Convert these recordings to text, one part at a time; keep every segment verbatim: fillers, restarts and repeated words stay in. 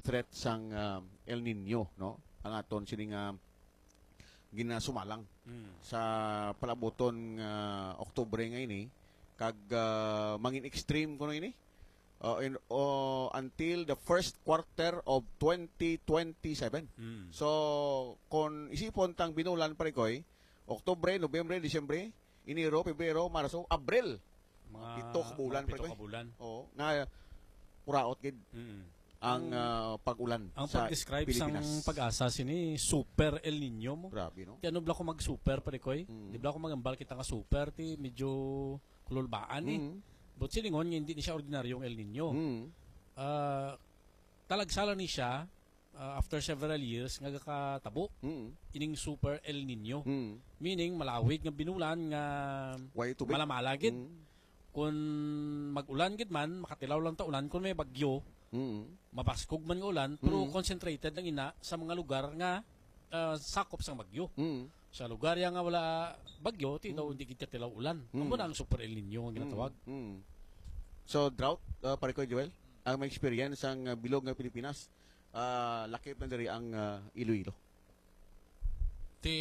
threat sang uh, El Nino, no? Ang aton sining uh, ginasumalang Mm. sa palaboton nga Oktubre nga ini kag uh, mangin extreme kuno ini uh, in, uh, until the first quarter of twenty twenty-seven. Mm. So kung isipon tang binulan pare koy Oktubre, Nobyembre, Disyembre, Enero, Pebrero, Marso, Abril. Mga Pito ka bulan, mga pito pre, ka bulan. Oo, nga puraot gid Mm. ang uh, pag-ulan Ang sa pag-describe sang Pilipinas. pag-asa sini super El Nino mo. Grabe, no? Ti ano bla ko mag-super pare koy? Mm. Di bla ko magambal kita nga super ti medyo kululbaan eh. Mm. But silingon nga hindi ni siya ordinaryong El Nino. Mm. Ah, talagsala ni siya ah, after several years nga katabo Mm. ining super El Nino. Mm. Meaning malawig nga binulan nga Way tubig. malamala gid. Mm. Kung mag-ulan gid man makatilaw lang ta ulan kung may bagyo Mm. mabaskog man nga ulan pero Mm. concentrated lang ina sa mga lugar nga ah, sakop sang bagyo. Mm. Sa lugar yang nga wala bagyo, ti daw hindi kita tilaw ulan. Mm. Amo na ang super El Nino ang ginatawag. Mm. Mm. So drought uh, pare ko Joel, ang may experience ang uh, bilog nga Pilipinas, uh, lakip na diri ang uh, Iloilo. Ti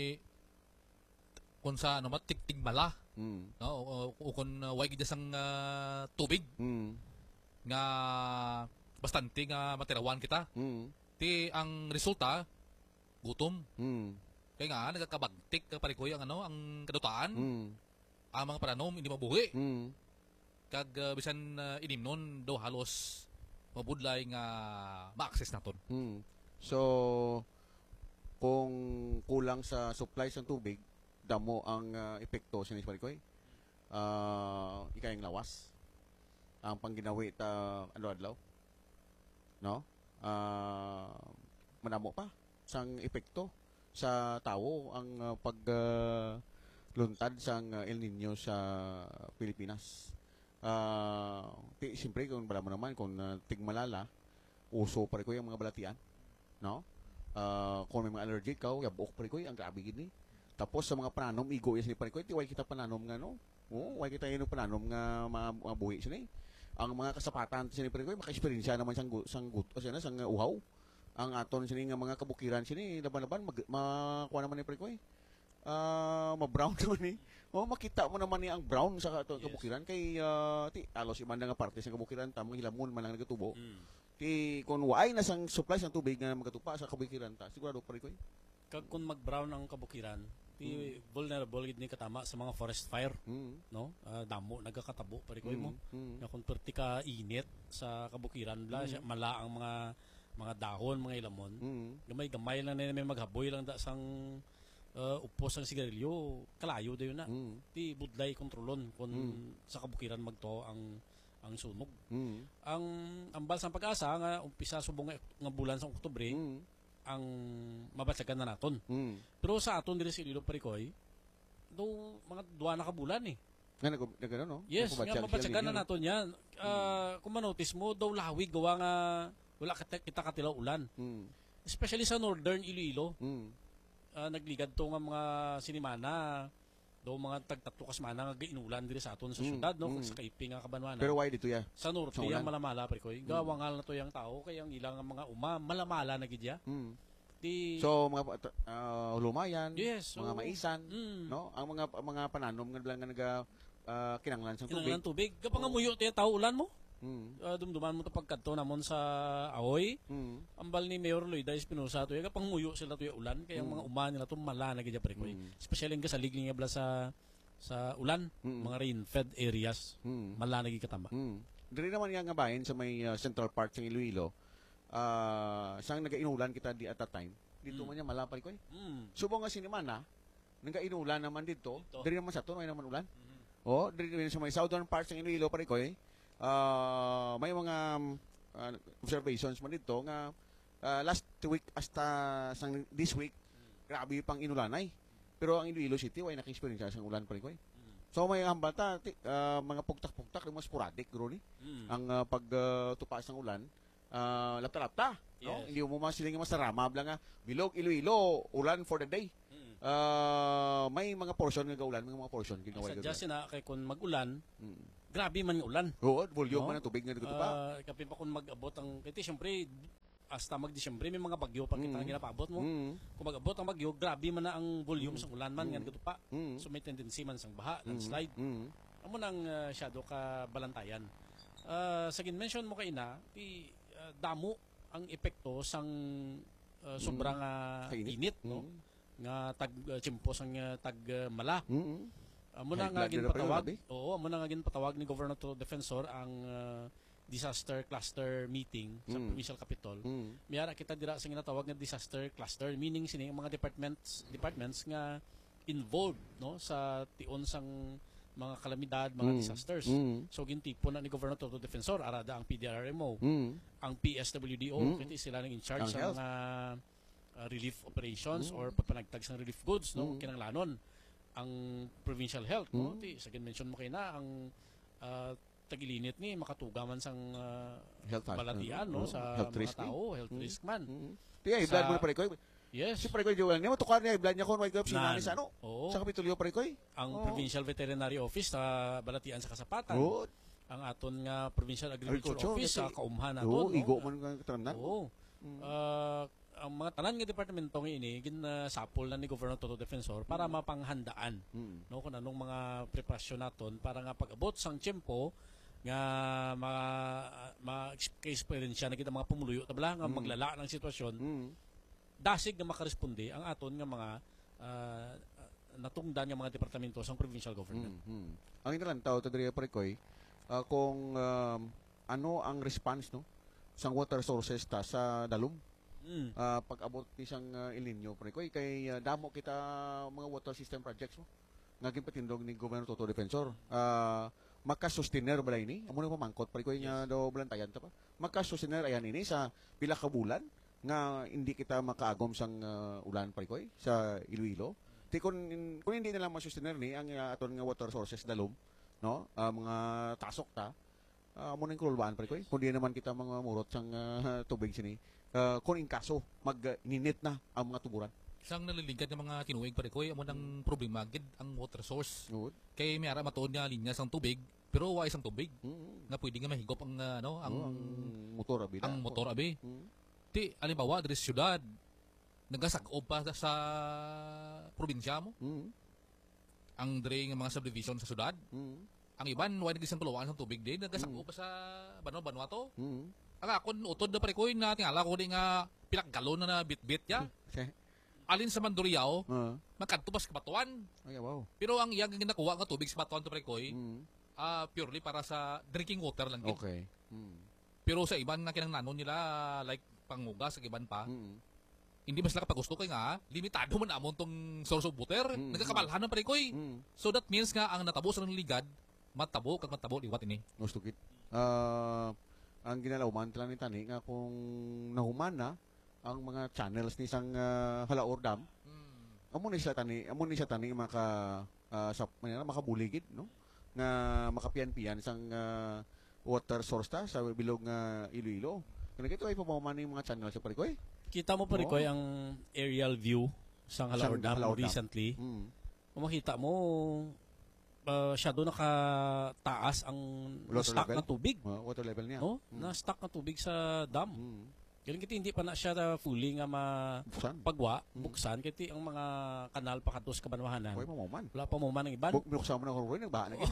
kung sa ano mat tiktig bala Mm. no o, o kung uh, way gid sang uh, tubig Mm. nga bastante nga matirawan kita Mm. ti ang resulta gutom Mm. kaya nga nagakabagtik ka pare ko ang ano ang kadutaan Mm. ang mga paranom hindi mabuhi Mm. kag uh, bisan uh, inimnon daw halos mabudlay nga ma-access naton. Mm. So kung kulang sa supply sa tubig, damo ang uh, epekto sa Nisparikoy. Uh, ikayang lawas. Ang pangginawi ta ano adlaw. No? Uh, manamo pa sang epekto sa tao ang uh, pag uh, luntad sang uh, El Nino sa Pilipinas. Uh, ti, siyempre kung bala mo naman kung uh, tigmalala, uso pa rin ko yung mga balatian. No? Uh, kung may mga allergic ka, yabuok pa rin ko ang grabe gini. Tapos sa mga pananom, igo yan pa rin ko, tiway kita pananom nga no. Oo, way kita yun pananom nga mga, mga buhi sini. Ang mga kasapatan sini pa rin ko, maka-experience naman sang, sang, gut, o siya sang uh, uhaw. Ang aton sini nga mga kabukiran sini, laban-laban, mag, makuha naman ni pa rin ko eh. Uh, ma-brown naman eh. Oh, makita mo naman ni ang brown sa yes. kabukiran kay uh, ti alos imanda nga parte sa kabukiran tamang hilamon man lang nagatubo. Mm. Ti kun waay na sang supply sang tubig nga magatupa sa kabukiran ta sigurado pa rin ko. Kag kung mag-brown ang kabukiran, ti Mm. vulnerable gid ni katama sa mga forest fire, Mm. no? Ah, damo nagakatabo pare ko Mm. mo. Mm. Na kung perti ka init sa kabukiran bla Mm. siya mala ang mga mga dahon, mga ilamon. Mm. Gamay-gamay lang na may maghaboy lang da sang uh, upos ang sigarilyo, kalayo dayon na. Mm. Ti budlay kontrolon kung Mm. sa kabukiran magto ang ang sunog. Mm. Ang ambal sang pag-asa nga umpisa subong nga, nga bulan sa Oktubre Mm. ang mabatsagan na naton. Mm. Pero sa aton diri sa Ililo Parikoy, do mga duwa na ka bulan eh. Nga nag nagano no? Yes, nga Nakubatsyag mabatsagan siya na ninyo, naton yan. Ah, kung manotice mo, daw lawig gawa nga wala kita, kita katilaw ulan. no? Mm. Especially sa northern Iloilo. Mm. Ah, nagligad to nga mga sinimana, daw mga tagtatlo kas mana nga giinulan diri sa aton sa Mm, syudad no, mm. sa Kaiping nga Kabanwanan. Pero why dito ya? sa norte sa ulan? yang malamala Parikoy. Gawa nga na to yang tao kaya ang ilang mga uma malamala na gid ya. Mm. Di So mga uh, lumayan, Yes, so- mga maisan, Mm. no? Ang mga mga pananom nga lang nga naga uh, kinanglan sa tubig. kinanglan tubig. Kapag nga muyo tiya tao ulan mo. Mm. Uh, dumduman mo to pagkadto namon sa Aoy. Mm. Ambal ni Mayor Loida Espinosa to kapag muyo sila to ulan kaya ang Mm. mga uma nila to mala na gid Parikoy. Mm. Especially nga sa ligling nga bala sa sa ulan, Mm. mga rain-fed areas. Mm. Mala na gid katama. Mm. Dili naman nga nga bahin sa may uh, Central Park sa Iloilo. Ah, uh, sang nagainulan kita di at that time. Dito Mm. man niya malapay ko eh. Mm. Subong nga sinimana, nagainulan naman dito. Dito. Diri naman sa to, may naman ulan. Mhm. Oh, diri rin sa may southern parts ng Iloilo pare ko eh. Ah, may mga um, uh, observations man dito nga uh, last week hasta sang this week grabe pang inulanay. Pero ang Iloilo City way naka-experience sang ulan pare ko eh. Mm. So may hambata ti, uh, mga pugtak-pugtak mga sporadic gro ni. Mm. Ang uh, pagtupa sang ulan, uh, lapta-lapta. No? Yes. Hindi mo masiling masarama bla nga bilog Iloilo ulan for the day. Mm. Uh, may mga portion nga gaulan, mga mga portion ginawa Sadya sina kay kun mag-ulan, Mm. grabe man yung ulan. Oo, volume No? man ng tubig nga nagtutupa. Ah, kapin pa kung mag-abot ang kasi syempre hasta mag-Disyembre may mga bagyo pa kita Mm. nga ginapabot mo. Mm. Kung mag-abot ang bagyo, grabe man na ang volume Mm. sa ulan man Mm. nga nagato pa. Mm. So may tendency man sang baha, Mm. landslide. Mm. Amo nang uh, shadow ka balantayan. Uh, sa gin-mention mo kay ina, ti uh, damo ang epekto sang uh, sobrang uh, Kainit. init, no? Mm. Nga tag uh, chimpo sang uh, tag uh, mala. Mm. Amo High na nga blood gin na pa yun, patawag. labi. Oo, amo na nga gin patawag ni Governor Defensor ang uh, disaster cluster meeting sa Mm. provincial capital. Mm. Miyara kita dira sa ginatawag nga disaster cluster, meaning sini ang mga departments departments nga involved no sa tion sang mga kalamidad, mga Mm. disasters. Mm. So gintipo na ni Governor Toto Defensor arada ang P D R R M O, Mm. ang P S W D O, Mm. kiti sila nang in charge Ang sa health. mga uh, relief operations Mm. or pagpanagtag sang relief goods no Mm. kinanglanon ang provincial health no Mm. ti sa mention mo kay na ang uh, tagilinit ni makatuga man sang uh, Health balatian Oh, no sa health mga risk ni. tao, health Mm. risk man. Mm. Tiya, Sa- i-blood mo na pare ko. Yes. Si pare ko Joel, niya matukar niya i-blood niya kung may kapsi Nan. nani sa ano. Oo. Sa Kapitolyo pare ko. Ang Oo. Provincial Veterinary Office sa Balatian sa Kasapatan. Oo. Ang aton nga Provincial Agriculture Agriculture, Office sa kasi- Kaumhan Oo, naton. igo man ang katamnan. Oo. Mm. Ah, ang mga tanan nga departamento nga ini ginasapol na ni Governor Toto Defensor para mapanghandaan Mm. no kung anong mga preparasyon naton para nga pag-abot sang tiyempo nga mga ma-experience siya na kita mga pumuluyo tabla nga Mm. maglala ng sitwasyon Mm. dasig nga makaresponde ang aton nga mga ah, natungdan nga mga departamento sa provincial government. Mm. Mm. Ang inalantaw ta diri pare ko ah, kung um, ano ang response no sang water sources ta sa dalom. Mm. Ah, pag-abot ni sang uh, El Nino pre ko kay ah, damo kita mga water system projects mo nga ginpatindog ni Governor Toto Defensor. Ah, makasustainer ba ini? Amo na pamangkot pre ko nga do blantayan ta pa. Makasustainer ayan ini sa pila ka bulan nga hindi kita makaagom sang ah, ulan pre ko sa Iloilo. Ti kun kun hindi na lang masustainer ni ang ah, aton nga water sources dalom, no? Ah, mga tasok ta. Uh, mo nang kulbaan pre ko kundi naman kita mga murot sang ah, tubig sini. Uh, kung in kaso mag-ninit na ang mga tuburan. Isang naliligad ng mga tinuig pare ko, amo nang problema gid ang water source. Good. Kay may ara matuod nga linya sang tubig, pero wa isang tubig Mm. nga pwede nga mahigop ang uh, ano, ang ang motor abi. ang motor abi. Mm. Ti alimbawa diri sa syudad nagasag-ob pa sa probinsya mo. Mm. Ang diri nga mga subdivision sa syudad, Mm. ang iban wa nagisang tuluan sang tubig din nagasag-ob pa sa Banwa Vanuatu. Mm. Ang akon utod na pare ko na tingala ko di nga pilak galon na na bit-bit ya. Okay. Alin sa Mandurriao, Ah. magkadto pa sa Kabatuan. Ay wow. Pero ang iyang ginakuha nga tubig sa Batuan to pare ko, Mm. ah purely para sa drinking water lang gid. Okay. Mm. Pero sa iban nga kinangnanon nila like pangugas sa iban pa, Mm. hindi mas nakapagusto kay nga limitado man amon tong source of water. Mm. Nagakabalhan na pare ko. Mm. So that means nga ang natabo sa ligad matabo kag matabo liwat ini. Gusto kit. Ah, ang ginalawman tala ni tani nga kung nahuman na ang mga channels ni sang ah, Halaor Dam. Amo ni siya tani, amo ni siya tani maka uh, sa manila makabuligid no nga makapian-pian sang ah, water source ta sa bilog nga Iloilo. Kana kito ay pamaman ni mga channel sa parikoy. Kita mo pa rin Oo. ko ang aerial view sa Halaor Sang Dam Halaor Dam. recently. Mm. Kung makita mo, uh, siya doon nakataas ang Water stock level? na tubig. Ah, water level niya. No? Mm. Na stock na tubig sa dam. Mm. Galing kiti hindi pa na siya uh, fully nga Buksan. mapagwa, Mm. buksan kiti ang mga kanal pa katos kabanwahanan. Koy pamaman. Wala pa mo man ang iban. Buk binuksan mo na ko rin nagbahan na.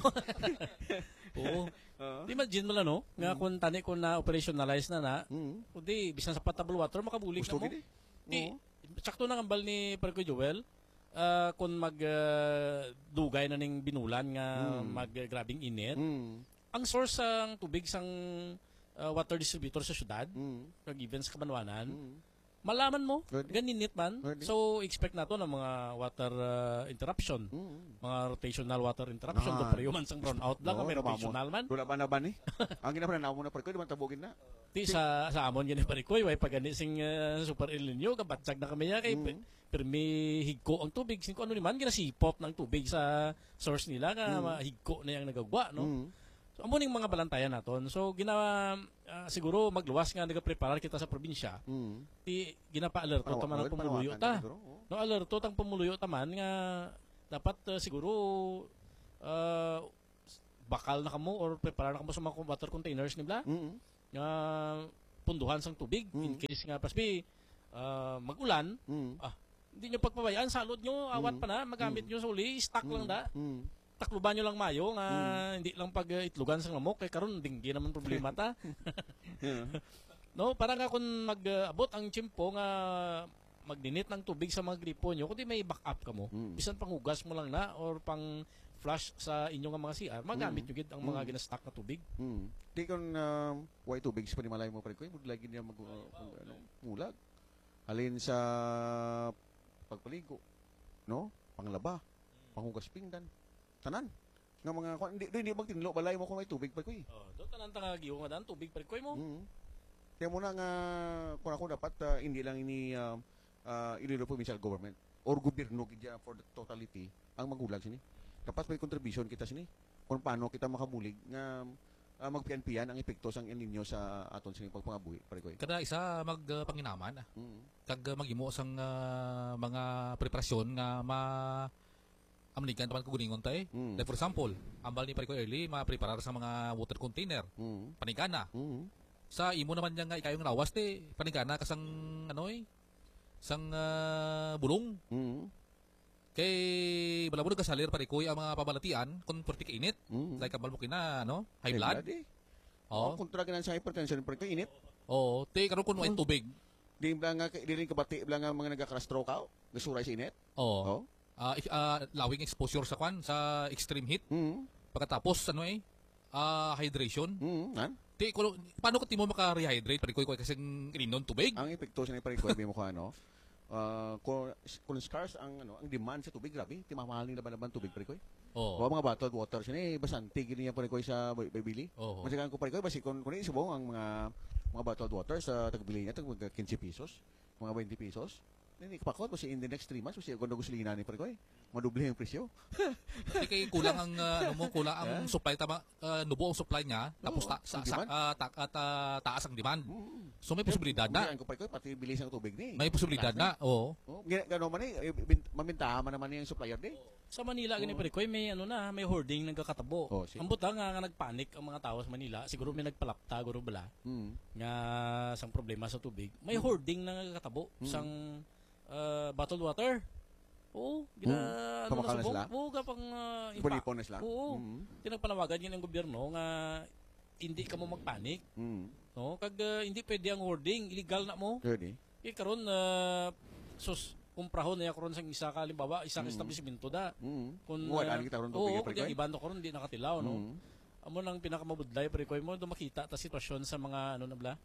Oo. Ah. Imagine mo lang no, nga Mm. kung tani ko na operationalize na na, Mm. kundi bisan sa potable water makabulig Gusto na mo. gid. Di, Oo. sakto na kambal ni Parko Joel, ah, kung mag ah, dugay na ning binulan nga Mm. maggrabing init, Mm. ang source sang tubig sang ah, water distributor sa syudad, Mm. kag even sa Kabanwanan, Mm. malaman mo, Pwede. ganinit man. Pwede. So, expect nato ng mga water ah, interruption, Mm. mga rotational water interruption, Ah. do pareho man sang brown out lang, Oo, may namamo. rotational man. Wala ba na ba ni? Ang ginapanan na mo na parikoy, di man tabugin na. Ti sa sa amon gani parikoy, way pagani sing ah, super El Nino, kabatsag na kami ya kay Mm. permi higko ang tubig sin ko ano naman ginasipop ng tubig sa source nila nga Mm. mahigko na yang nagagwa no. Mm. So amo ning mga balantayan naton. So ginawa ah, siguro magluwas nga nagapreparar kita sa probinsya. Mm. Ti ginapa-alerto Panawa- ta man ang panawagan pumuluyo ka ta. siguro, oo. No alerto tang pumuluyo ta man nga dapat ah, siguro ah, bakal na kamo or preparar na kamo sa mga water containers nila Mm. nga punduhan sang tubig in Mm. case nga pasbi ah, mag-ulan, Mm. hindi nyo pagpabayaan, salod nyo, awat Mm. pa na, magamit Mm. nyo sa uli, stock lang Mm. da. Mm. Takluban nyo lang mayo nga hindi lang pag uh, itlugan sa lamok kay karon dinggi naman problema ta. Yeah. No, para nga kung mag-abot ang tiyempo nga magdinit ng tubig sa mga gripo nyo, kundi may backup ka mo. Mm. Bisan panghugas mo lang na or pang flush sa inyong nga mga C R, magamit Mm. nyo gid ang mga Mm. ginastock na tubig. Mm. Di kon uh, way tubig sa panimalay mo pare ko, lagi niya mag uh, mag- ano, mulag. Halin sa pagpaligo, no? Panglaba, panghugas pinggan, tanan. Nga mga kung hindi hindi magtinlo balay mo kung may tubig pare ko. Eh. Oh, do tanan ta nga giwo nga dan tubig pa koy mo. Mm. Kaya muna nga kung ako dapat uh, hindi lang ini uh, uh, ililo provincial government or gobyerno gidya for the totality ang magulag sini. Dapat may contribution kita sini kung paano kita makabulig nga uh, magpian-pian ang epekto sang El Nino sa aton sini pagpangabuhi pare ko. Kada isa magpanginaman Mm. kag uh, maghimo sang uh, mga preparasyon nga ma amnigan taman kuguningon tay. Mm. Like for example, ambal ni pare ko early ma-preparar sa mga water container, Mm. panigana. Mm. Sa imo naman niya nga ikayong lawas te, panigana kasang ano eh, sang uh, bulong. Mm. Kay balabod ka salir pare ko ang mga pabalatian kung perti ka init, Mm. like ambal mo kina ano, high blood. Eh. Oh. Oh, kontra ganan sa hypertension pare ko init. Oh, te karon kun way tubig. Di ba nga di rin kabati bla nga mga nagaka-stroke out, gasuray sa init. Oh. Oh. Ah, ik- ah, lawing exposure sa kwan sa extreme heat. Mm. Pagkatapos ano eh, ah, hydration. Mm. Nan? Te kuno paano ko timo maka-rehydrate pare ko kasi ininom tubig? Ang epekto sa pare ko mo ko ano. Uh, kung, kung scarce ang ano ang demand sa tubig grabe timamahal ni laban-laban tubig pare ko. Oh. O mga bottled water sini basante gini yan pare ko sa bibili. Oh. Masagan ko pare ko basi kun kun subong ang mga mga bottled water sa tagbili niya tag mga fifteen pesos, mga twenty pesos. Hindi kapakot kasi in the next three months kasi kung gasolina ni pare ko. Madoble yung presyo. Di kay kulang ang ah, ano mo, kulang ang Yeah. supply tama uh, nubo ang supply niya tapos Oo, ta, sa, ang sa, demand. ah, ta, at, ah, taas ang demand. Mm. So may posibilidad na. Masagan ko pare ko pati bilis ang tubig ni. May posibilidad na. Oo. Oh, gano man eh bin- mamintahan man naman yung supplier di. Sa Manila gani Oo. pare koy may ano na, may hoarding nagkakatabo. Oh, si- Ambot lang nga, nga nagpanik ang mga tao sa Manila, siguro may nagpalapta guro bala Mm. nga sang problema sa tubig. May Mm. hoarding na nagkakatabo Mm. sang ah, bottled water. Oo, gina Mm. ano Pamakal na na subong. sila? Oo, kapang uh, Ipon-ipon na sila. Oo. Mm. tinagpanawagan yun ng gobyerno nga hindi ka mo magpanik, Mm. no? Kag uh, hindi pwede ang hoarding, illegal na mo. Good eh. Kay karon uh, sus kumprahon na karon sang isa ka halimbawa, isang Mm. establishmento da. Mm. Kun Wala uh, kita ron oo, tubig kundi ang pare ko. iban to karon hindi nakatilaw, no? Mm. Amo nang pinakamabudlay pare ko mo do makita ta sitwasyon sa mga ano na bla.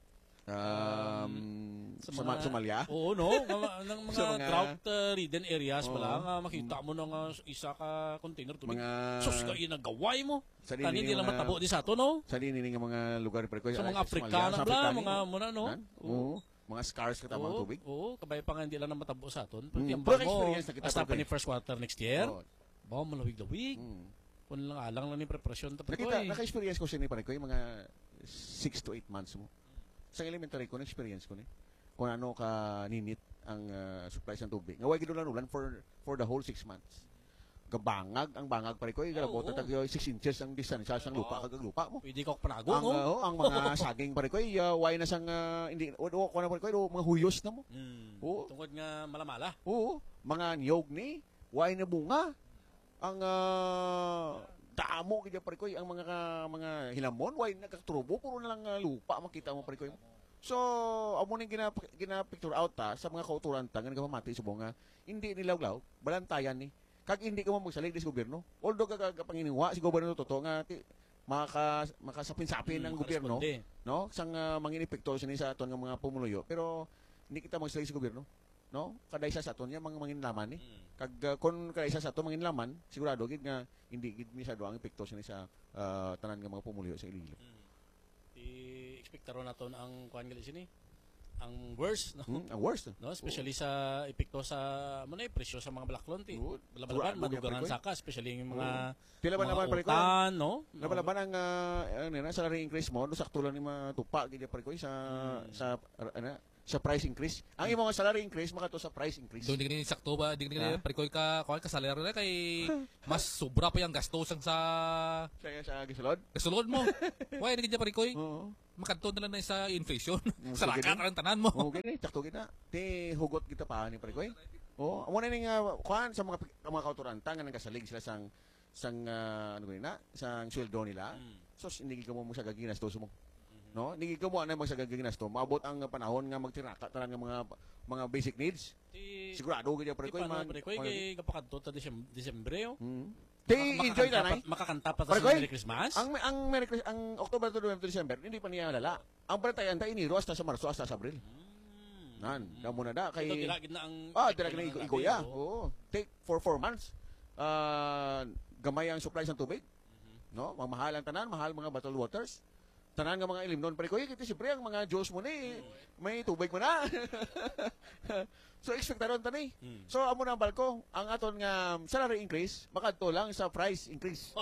Um, sa sa mga- Somalia. Oo, no? Nga- ng mga, Sa mga- drought uh, ridden areas Oo. pala nga makita mo nang uh, isa ka container tubig. Mga Sus ka inagaway mo. sa Kani dinining hindi lang mga- matabo di sa to, no? Sa dinining nga mga lugar pare ko. Sa ay, mga Somalia, Afrikana sa bla, Afrikani, mga oh. muna, no? Nan? Oo. Mga scars ka tamang Oo, tubig. Oo, kabay pa nga hindi lang na matabo sa aton. Mm, Pati ang pero bang mo, experience na kita, hasta pa pare. ni first quarter next year. Oo. Ba, malawig-lawig. Mm. Kung lang alang lang ni preparasyon tapos ko Nakita, eh. naka-experience ko siya ni pare ko yung mga six to eight months mo. Sa elementary ko, na-experience ko ni. Kung ano ka ninit ang uh, supplies ng tubig. Nga, wag ginulan-ulan for for the whole six months. Gabangag, ang bangag pare ko, galabot Oo. tag six inches ang distansya sa lupa kag lupa mo. Pwede ka panago, Ang, no? uh, oh, ang mga saging pare ko, uh, why na sang uh, hindi o o ko na pare ko, oh, mga huyos na mo. Mm. Oo. Tungkol nga malamala. Oo, mga niyog ni, why na bunga. Ang uh, damo kaya pare ko, ang mga mga hilamon, why nagkatrubo, puro na lang uh, lupa makita mo pare ko. So, amo ning gina gina-picture out ta sa mga kauturan ta nga nagpamati subong nga hindi nilawlaw, balantayan ni. Kag hindi ka mo magsalig sa gobyerno. Although kagapanginiwa si gobyerno totoo nga ti, maka makasapin-sapin ng Mm, gobyerno, koresponde. no? Sang uh, mangin epekto sa ni sa aton nga mga pumuluyo, pero hindi kita magsalig sa gobyerno, no? Kada isa sa aton nga mga mangin laman ni. Mm. Kag uh, kun kada isa sa aton mangin laman, sigurado gid nga hindi gid masyado ang epekto sa ni sa uh, tanan nga mga pumuluyo sa Iloilo. Mm. I-expectaro naton ang kuan gali sini. Ang worst, no? Hmm? Ang worst. No, especially sa epekto sa mo na presyo sa mga balaklon ti. Oo. Laban-laban Sigurado, madugangan pare ko, saka especially yung mga Tila ba mga naman pare ko? utan, no? Laban-laban ang uh, ano na salary increase mo, no sakto lang ni matupa gid pare ko sa Mm. sa ar- ano sa price increase. Ang imong salary increase makato sa price increase. So, hindi ka sakto ba? Hindi Ha? ka parikoy ka, kung ka salary na kay mas sobra pa yung gastos ang sa Sa sa gisulod. kasulod mo. Why, hindi ka parikoy? Oo. Makadto na lang na sa inflation. Mm, sa sige lakat na. ang tanan mo. Oo, gani, takto kita. Ti hugot kita pa ni pare ko. Oh, amo na ning uh, kuan sa mga mga kauturanta nga nagasalig sila sang sang uh, ano na, sang sweldo nila. Mm. So hindi ka mo sa gaginas to mo. No? Hindi ka mo na mo sa gaginas to. Maabot ang panahon nga magtiraka tanan nga mga mga basic needs. Ti Sigurado gid pare ti ko paano man. pare ko kay kapakadto ta Disem- Disyembre oh. Hmm. Ti enjoy Makakanta na nay. pa- Makakanta pa ta Pare sa ko, Merry Christmas. Ang ang Merry Christmas, ang October to November to December hindi pa niya lala. Ang pantayan ta iniro hasta sa Marso hasta sa Abril. Mm. Nan, damo na da Ito kay dira gid na ang Ah, dira na epekto ng igo ya. natin, oh. Oo. Take for four months. Ah, gamay ang supply sa tubig. No? Mamahal ang tanan, mahal mga bottled waters. Tanan nga mga ilim noon pare ko, kiti siyempre ang mga Diyos mo ni may tubig mo na. So expectaron tani. Mm. So amo na ang balko, ang aton nga salary increase makadto lang sa price increase.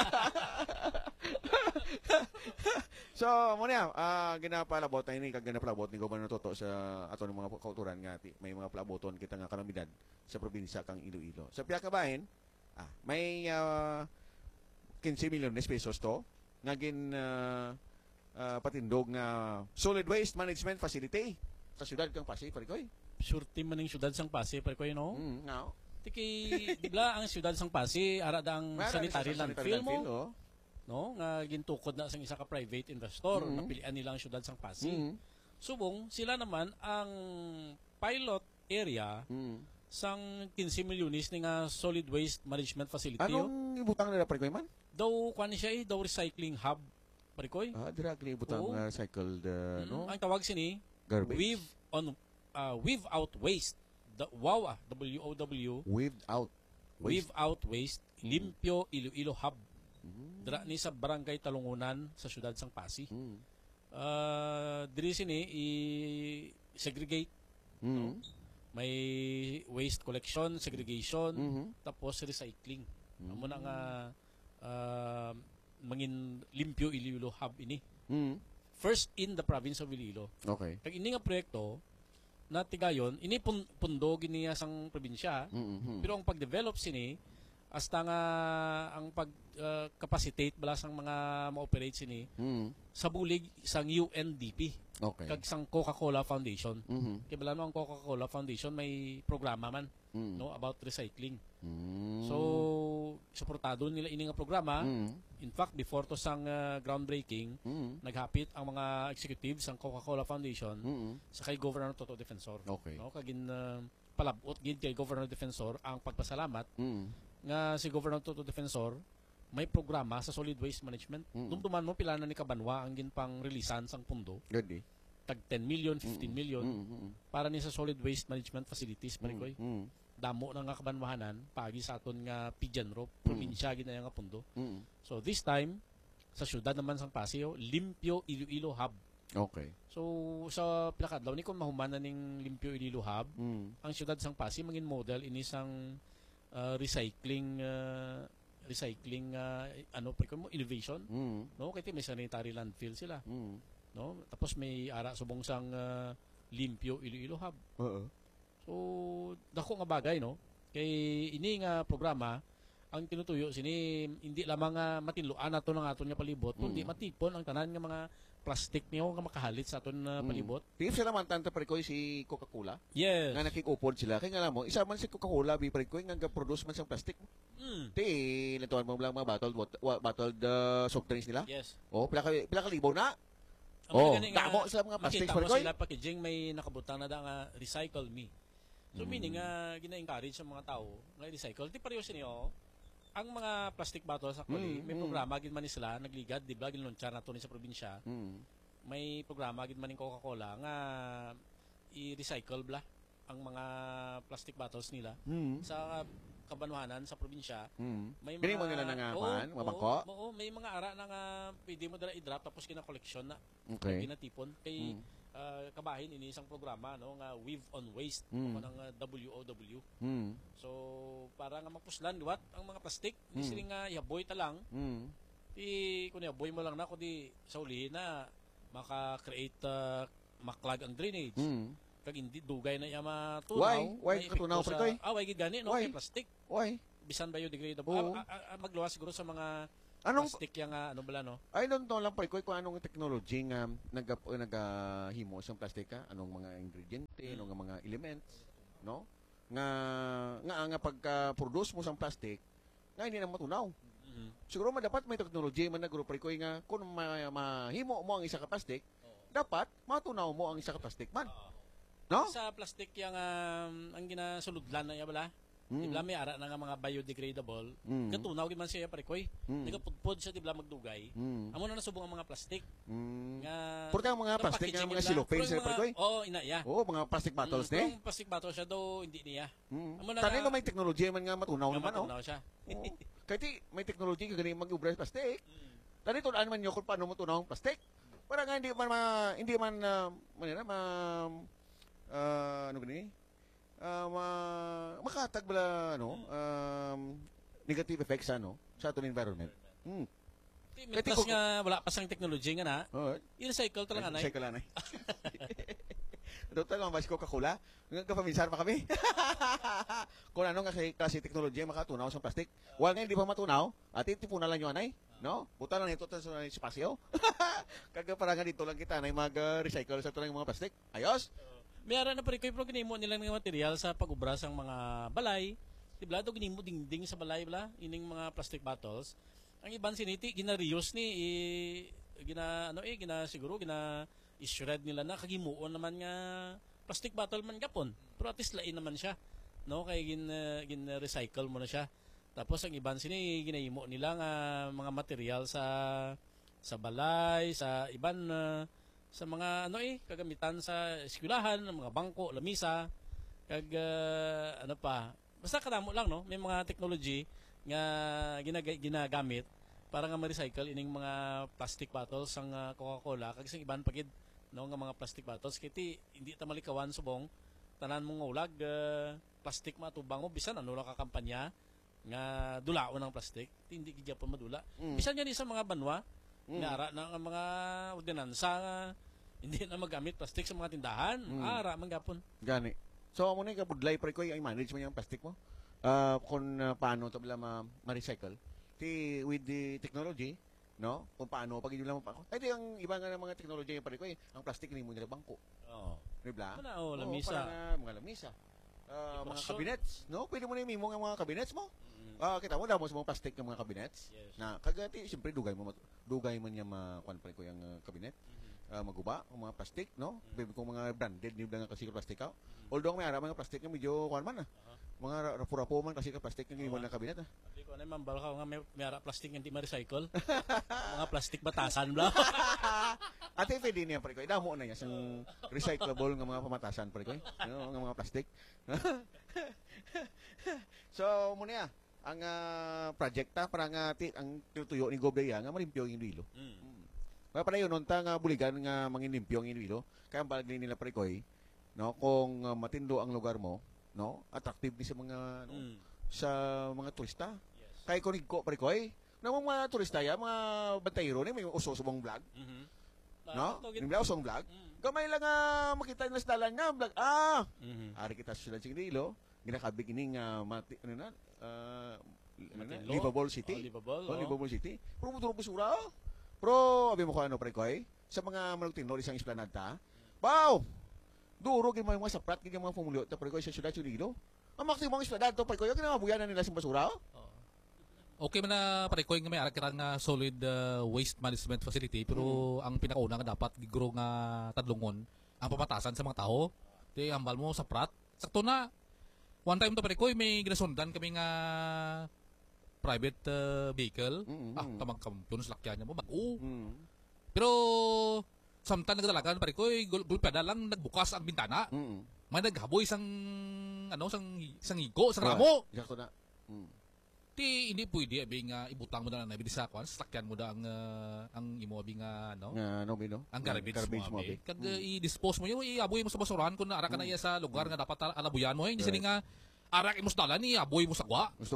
So mo niya, ah ginapalabot na ini kag ginapalabot ni Gobernador Toto sa aton mga kauturan nga ti- may mga palaboton kita nga kalamidad sa probinsya kang Iloilo. Sa piya ka bahin, ah may ah, fifteen milyones pesos to nga gin ah, ah, patindog nga solid waste management facility sa siyudad kang Pasig pare ko. Surti man ning syudad sang Pasig pare ko no. Mm, nga. Tiki digla ang syudad sang Pasig ara ang Meron sanitary sa- sa landfill mo. oh. No, nga gintukod na sang isa ka private investor, Mhm. napilian nila ang syudad sang Pasig. Mm. Subong sila naman ang pilot area Mm. sang fifteen milyones ni nga solid waste management facility. oh. Anong ibutang nila pare ko man? Daw kuan siya eh, daw recycling hub parikoy. Ah, dira kini ibutang Oo. uh, cycled uh, Mm, no Ang tawag sini garbage. weave on uh, weave out waste. The W O W, W O W, Weaved out. weave out waste, Mm. Limpyo Iloilo Hub. Mm. Dira ni sa Barangay Talungunan sa siyudad sang Pasig. Mm. Uh, diri sini i-segregate. Mm. May waste collection, segregation, Mhm. tapos recycling. Mm. Amo na nga uh, mangin Limpyo Iloilo Hub ini. Mm. First in the province of Iloilo. Okay. Kag ini nga proyekto na tigayon, ini pun- pundo giniya sang probinsya, Mm. pero ang pag-develop sini hasta nga ang pag uh, capacitate bala sang mga ma-operate sini Mm. sa bulig sang U N D P Okay. kag sang Coca-Cola Foundation. Mhm. Kay bala no ang Coca-Cola Foundation may programa man Mm. no about recycling. Mm. So suportado nila ini nga programa. Mm. In fact, before to sang uh, groundbreaking, Mm. naghapit ang mga executives sang Coca-Cola Foundation Mm. sa kay Governor Toto Defensor. Okay. No, kagin uh, palabot gid kay Governor Defensor ang pagpasalamat Mm. nga si Governor Toto Defensor may programa sa solid waste management. Mm. Dumduman mo pila na ni Kabanwa ang ginpang releasan sang pundo, Good eh. tag ten million, fifteen million Mm. para ni sa solid waste management facilities parikoy. Mm. Damo na nga kabanwahanan pagi sa aton nga Pigeon Rope, Mm. probinsya gid na nga pundo. Mm. So this time sa syudad naman sang Pasig, Limpyo Iloilo Hub. Okay. So sa pilakadlaw ni kon mahuman na ning Limpyo Iloilo Hub, Mm. ang syudad sang Pasig mangin model ini sang uh, recycling uh, recycling uh, ano pa mo innovation Mm. no kay may sanitary landfill sila Mm. no tapos may ara subong sang uh, Limpyo Iloilo Hub. Oo. So dako nga bagay no kay ini nga programa ang tinutuyo sini hindi lamang nga matinluan nato ng aton nga palibot kundi Mm. matipon ang tanan nga mga plastic niyo nga makahalit sa aton uh, Mm. palibot. Di sila man tanto pare ko si Coca-Cola. Yes. Nga nakikupod sila. Kaya nga alam mo, isa man si Coca-Cola, bi pare ko, nga produce man sa plastic. Mm. Ti, natuan mo lang mga bottled, wat- wa- bottled uh, soft drinks nila. Yes. Oh, pila ka, pila ka libo na. Ang Oh, gani nga, damo sila mga plastics, makita mo Marikoy. sila packaging may nakabutang na da nga recycle me. So Mm. meaning nga gina-encourage sa mga tao nga recycle. Di pareho siniyo ang mga plastic bottles actually, Mm, may mm. programa gid man ni sila nagligad, di ba ginlunchar nato ni sa probinsya. Mm. May programa gid man ning Coca-Cola nga i-recycle bla ang mga plastic bottles nila Mm. sa kabanwahanan sa probinsya. Mm. May Kini mo nila na nga, Oo, kuhaan, mga oo, bangko? oo, may mga ara na nga pwede mo dala i-drop tapos kina-collection na. Okay. Ginatipon kay Mm. ah, kabahin ini isang programa no nga Weave on Waste Mm. o ng ah, W O W. Mm. So para nga mapuslan liwat ang mga plastic Mm. mm. siling nga yaboy ta lang Mm. di kun yaboy mo lang na kundi sa ulihin na maka-create ah, maklag ang drainage. Mm. Kag hindi dugay na iya matunaw. Why? Why may katunaw, epekto pre, koy? sa- Ah, why gigani no? Why? Kay plastic. Why? Bisan biodegradable. Oo. Ah, ah, ah, magluwas siguro sa mga Anong plastic yang ah, ano bala no? I don't know lang pre koy kung anong technology nga nag nagahimo sa plastic ka, anong mga ingrediente, Mm. anong mga elements, no? Nga nga nga pagka-produce mo sa plastic, nga hindi na matunaw. Mhm. Siguro man dapat may technology man nagro pre koy nga kung ma- mahimo mo ang isa ka plastic, dapat matunaw mo ang isa ka plastic man. No? Sa plastic yang um, ang ginasuludlan na iya bala. Mm. Dibla may ara na nga mga biodegradable. Mm. Katunaw gid man siya pare koy. Mm. Nagapudpod siya dibla magdugay. Mm. Amo na nasubong ang mga plastic Mm. nga Porta ang mga plastic nga mga cellophane sa pre koy. Oo, ina iya. Oo, mga plastic bottles Mm, ni. Kung plastic bottle siya daw hindi niya. Mm. Amo na Tani nga- no may technology man nga matunaw Nga naman oh. matunaw siya. Oo. Kahit di, may technology ka ganing mag-ubra sa plastic. Mm. Tani tunan man nyo kung paano mo tunaw ang plastic. Para nga hindi man ma, hindi man uh, manira ma uh, ano gani? Uh, ma, makatag bala ano um, negative effects ano sa aton environment. Hmm. Di, Kati Plus ko- nga wala pa sang technology nga na. Oh, I-recycle talaga na. Say ka lang eh. Doktor lang mas Coca-Cola. Kapaminsan pa kami. Kung ano nga kasi, kasi teknolohiya makatunaw sa plastic. Wala nga hindi pa matunaw. At itipuna lang yung anay. No? Buta lang ito sa espasyo. Kaga para nga dito lang kita na mag-recycle sa tunang mga plastic. Ayos? May ara na pare koy pero ginimo nila ng material sa pag-ubra sang mga balay. Dibla do ginimo dingding sa balay bala ining mga plastic bottles. Ang iban siniti gina-reuse ni i, gina ano eh gina siguro gina i-shred nila na kagimuon naman nga plastic bottle man gapon. Pero at least lain naman siya. No kay gin uh, gin recycle mo na siya. Tapos ang iban sini ginahimo nila nga mga material sa sa balay, sa iban uh, sa mga ano eh kagamitan sa eskwelahan, mga bangko, lamisa, kag uh, ano pa. Basta kadamo lang no, may mga technology nga ginag- ginagamit para nga ma-recycle ining mga plastic bottles sang uh, Coca-Cola kag sa iban pagid no nga mga plastic bottles kiti hindi ta malikawan subong tanan mong ulag uh, plastic matubang mo bisan ano lang ka kampanya nga dulaon ang plastic hindi gid gyapon madula. Mm. Bisan yan sa mga banwa Mm. nga ara na ang mga ordinansa nga hindi na magamit plastic sa mga tindahan. Mm. Ara man gapon. Gani. So, amo na yung kabudlay pre ko yung manage mo yung plastic mo. Uh, kung uh, paano ito bila ma- ma-recycle. Ti, with the technology, no? Kung paano, pag hindi lang pa ako. Ay, di, ang iba nga ng mga technology yung pre ko, ang plastic hindi mo nila bangko. Oo. Diba? Ano oh, Oo, lamisa. parang, uh, mga lamisa. Uh, mga Box cabinets, no? Pwede mo na yung mga mga cabinets mo. Mm. Ah, kita mo damos mga plastic ng mga cabinets. Yes. Na kagati siyempre dugay mo mat- dugay man niya makuan pre ko yung uh, cabinet. Ah, maguba ang mga plastic, no? Baby kung mga branded ni nga kasi plastic ka. Although may ara mga plastic nga medyo kuan man ah. Mga ra- rapo-rapo man kasi ka plastic nga giwan ng cabinet ah. Sabi ko na mambal ka nga may, may ara plastic nga hindi ma-recycle. mga plastic batasan bla. Ate pwede niya pre ko. Idamo na niya sang recyclable nga mga pamatasan pre ko. No, nga mga plastic. So mo niya ang uh, projekta para nga ti ang tutuyo ni Gobreya nga marimpyo yung Iloilo. Mm. Kaya pala yun, nung nga buligan nga manginimpyo ang Iloilo, kaya ang balag nila prekoy, no, kung uh, matindo ang lugar mo, no, attractive ni sa mga no, Mm. sa mga turista. Yes. Kaya kunig ko prekoy, na mga turista ya, mga bantayero ni may uso-subong vlog, Mhm. no? Ah, Yung usong vlog. Mm. Gamay lang nga makita nila sa dalan nga vlog. Ah, Mhm. ari kita sa sa Iloilo, ginakabig ini nga mati ano na, uh, ano na, Matinlo? livable Oh, city. livable. Oh, oh. livable city. Pero mo turong basura. oh. Pero, abi mo ko ano, prekoy, sa mga manugtinor, isang esplanada, wow! Duro, gin mo yung mga saprat, gin yung mga pumulyo, ta prekoy sa syudad, Chulilo. Ang maksimong esplanada to, prekoy, yung ginamabuyan na nila sa basura. oh. Oh. Okay man na parekoy nga may ara kita nga solid uh, waste management facility pero ang pinakauna nga dapat gigro nga tadlungon ang pamatasan sa mga tao. Di ambal mo sa prat. Sakto na. One time to parekoy may ginasundan kami nga private uh, vehicle. Mm-mm. Ah, tamang kampiyon sa lakyan niya mo. Mag-o. Mm. Pero samtang nagdalagan parekoy gul- gulpeda lang nagbukas ang bintana. Mm. May naghaboy sang ano sang sang higo, sang Right. ramo. Sakto na. Mm. Ti hindi pwede abi nga ibutang mo na na ibig sa kwan sakyan mo da ang uh, ang imo abi nga no Nga, ano, Bino? ang garbage, Garbage mo mo, abi abi. kag uh, i-dispose mo yo iaboy mo sa basurahan kun ara ka na iya sa lugar nga dapat alabuyan mo eh. Hindi Right. sini nga ara imos dalan ni aboy mo sa gwa Gusto gini?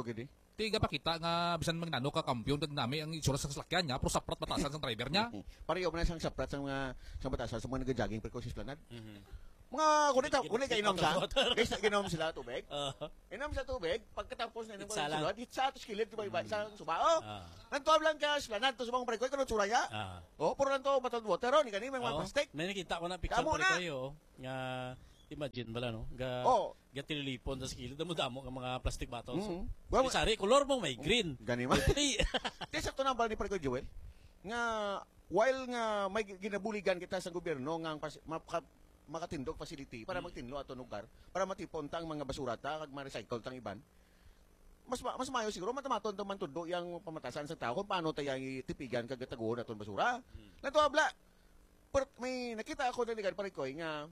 Tiga pa kita nga bisan magnano ka kampiyon dag nami ang itsura sa sasakyan niya pero saprat batasan sa driver niya. Pareho man sang saprat sa mga sa batasan sa mga nag-jogging pero sa planad. Mhm. Mga kunit kunit kay inom sa. Water. Guys, ginom sila tubig. Ah. Inom sa tubig, pagkatapos na inom Itsa lang. sulod, hitsa to skilid ba iba sa subao. Ah. Nantuab lang ka sa planad to sa mga prekoy kuno tsura niya. Ah. Oh, puro lang to batod water ni kani mga Oo. plastic. May nakita ko na picture Damo pa na. kayo nga imagine bala no ga Oh. ga tililipon sa skilid damo damo nga mga plastic bottles. Mhm. Well, sari color mo may green. Gani man. Ay, Di sakto na ba ni Prekoy Joel? Nga while nga may ginabuligan kita sa gobyerno nga ang pas- maka, makatindog facility para magtinlo ato lugar para matipon ta ang mga basura ta kag ma-recycle tang iban. Mas ma- mas mayo siguro matamaton ta man tudo yang pamatasan sa tao kung paano tayo itipigan kag taguon aton basura. Nato abla. Per, may nakita ako daligan Prekoy nga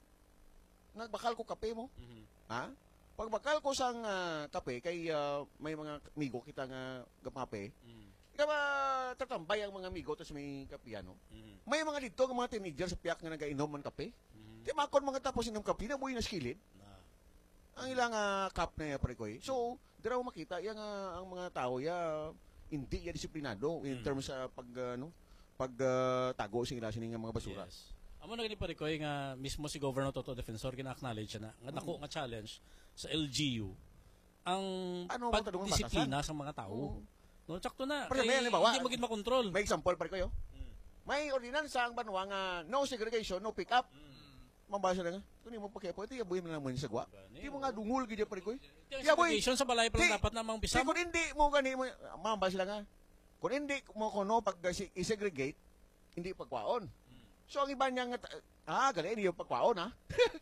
nagbakal ko kape mo. Mhm. Ha? Pagbakal ko sang ah, kape kay ah, may mga migo kita nga kape. Mhm. Ikaw ba tatambay ang mga amigo tapos may kapiano? Mhm. May mga dito nga mga teenager sa piyak nga nagainom man kape. Mhm. Di makon mga tapos inom kape na buhay na skilid. Ah. Ang ilang uh, cup na ya Prekoy. So, dira mo makita yang ah, ang mga tao ya hindi ya disiplinado in Mm. terms sa pag ah, ano, pag ah, tago sila sining mga basura. Yes. Amo na gani pa Ricoy nga mismo si Governor Toto Defensor gina-acknowledge na nga dako nga challenge sa L G U ang Ano ang tanong ng pagdisiplina sa mga tao. Oo. No, sakto na. Pero Kay may halimbawa, hindi mo gid makontrol. May example Prekoy. Oh. Mm. May ordinansa ang banwa nga no segregation, no pick up. Mambasa na nga. Kung mo pakiapo, ito yabuhin mo lang mo sa gwa. Di mo nga dungol gid Prekoy. Yung Yeah, boy. segregation sa balay pa lang Di- dapat namang Kasi pisam. kung hindi mo gani mo, mamba sila nga. Kung hindi mo kuno pag i-segregate, hindi pagkwaon. So ang iba niya nga, ah, gali, hindi yung pagkwaon ha.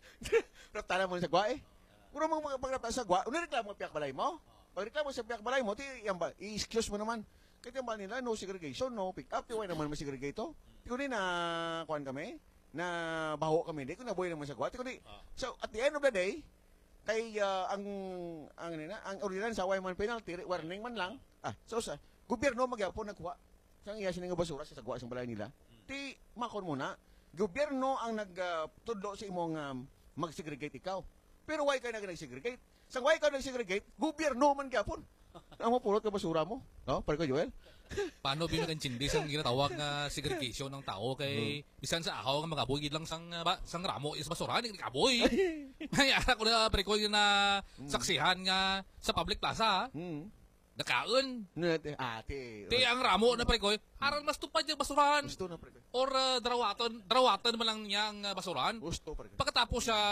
Raptana mo sa gwa eh. Kung mo pagrapta sa gwa, unireklamo mo piyak balay mo. Pag reklamo sa piyak balay mo, ti, yan ba, i-excuse mo naman. Kaya yung ba nila, no segregation, no pick up, tiway naman ma-segregate to. Di ko ni na, kuhan kami, na baho kami, di ko nabuhay naman sa gwa. Di ko ni, so at the end of the day, kay uh, ang ang nina ang ordinance sa man penalty warning man lang ah so sa gobyerno magyapon nagkuha sang iya sini nga basura sa sagwa sa balay nila ti makon muna gobyerno ang nagtudlo sa imong um, mag-segregate ikaw pero why kay nag-segregate sang why ka nag-segregate gobyerno man gyapon ang mapulot ka basura mo no para ko Joel Paano binagantindi sang ginatawag nga segregation ng tao kay bisan sa ahaw nga magaboy gid lang sang uh, ba, sang ramo is basura ni kaboy. May ara ko na Prekoy na saksihan nga sa public plaza hmm nakaon. Net ate Ti ang ramo na Prekoy aral mas tupad yung basurahan gusto na pre or uh, darawaton darawaton man lang niya ang uh, basurahan. gusto pre Pagkatapos sa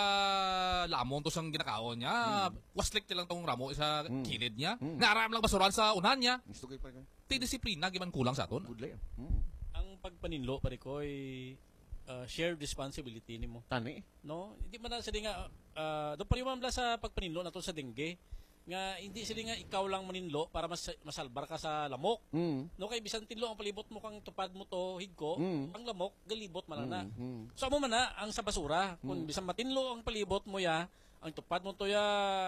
lamon to sang ginakaon niya, waslik lang tong ramo sa Mm. kilid niya. Mm. Naram lang basurahan sa unan niya. gusto kay pre Ti disiplina giman kulang sa aton. good lay hmm Ang pagpaninlo pa Ricoy uh, shared responsibility nimo. tani No, hindi man na sila nga uh, do pariwan bla sa pagpaninlo nato sa dengue nga hindi sila nga ikaw lang maninlo para mas masalbar ka sa lamok. hmm No kay bisan tinlo ang palibot mo kang tupad mo to higko, Mm. ang lamok galibot man lang na. hmm So amo man na ang sa basura, kung Mm. bisan matinlo ang palibot mo ya, ang tupad mo to ya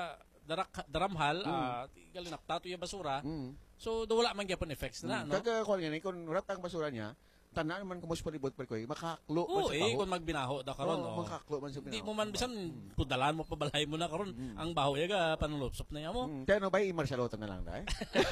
darak daramhal, ah galinapta to ya basura. hmm So do wala man gyapon effects na, no? Kag kuan gani kun rat ang basura niya, tanan man kumus palibot pa koy, makaklo man Oo, sa eh, baho. kung magbinaho da karon, Oo, oh. makaklo man sa Hindi binaho. mo man bisan pudalan mo pabalay mo na karon, ang baho ya ga panulupsop na ya mo. Mm, kaya no ba i-martialotan na lang dai?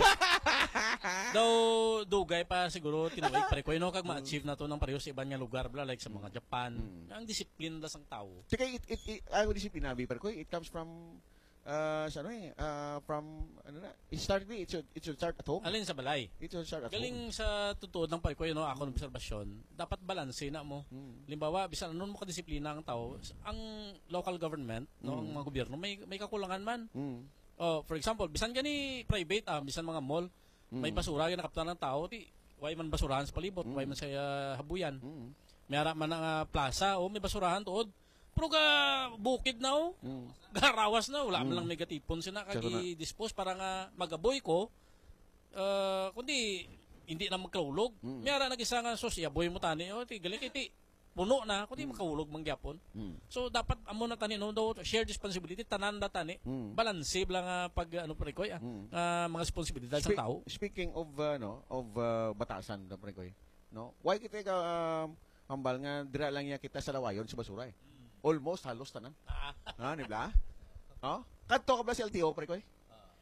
Daw dugay pa siguro tinuig pare ko no kag ma-achieve na to ng pareho sa iban nga lugar bla like sa mga Japan. Mm. Ang disiplina da sang tao. Tika it it, it I would discipline bi par koy, it comes from uh sa ano eh, uh, from ano na, it started it should it should start at home. Alin sa balay. It should start at home. Galing sa tutuod ng pare ko no ako ng obserbasyon, dapat balanse na mo. Mm. Limbawa, bisan ano mo kadisiplina ang tao, ang local government, no, ang mga gobyerno may may kakulangan man. Mm. Oh, for example, bisan gani private ah, bisan mga mall, may basura nga nakaptan ng tao, ti way man basurahan sa palibot, way man sa uh, habuyan. Mm. May ara man ang uh, plaza, o may basurahan tuod. Pero ga bukid na o, Mm. garawas na, wala man lang negatipon sina Saka na. kagi dispose para nga magaboy ko. Uh, kundi hindi na magkaulog. Mm. May ara nag-isa nga sos, iaboy mo tani, o ti galing kiti puno na, kundi makaulog man gyapon. Mm. So dapat amo na tani no daw shared responsibility tanan da tani. Mm. Balanse lang nga pag ano pre ko ah, Mm. ah, mga responsibilidad sa Spe- tao. Speaking of uh, no, of uh, batasan da pre koy, no. Why kita ka um, hambal nga dira lang ya kita sa lawayon sa basura eh. Almost halos tanan. Ah, Ha, ni bla? Oh? Kadto ka ba sa L T O pre koy?